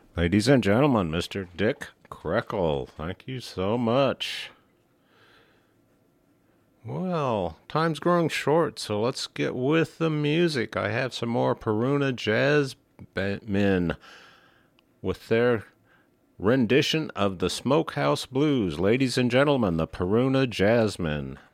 Ladies and gentlemen, Mr. Dick Krekel, thank you so much. Well, time's growing short, so let's get with the music. I have some more Peruna Jazz Men with their rendition of the Smokehouse Blues. Ladies and gentlemen, the Peruna Jazzmen.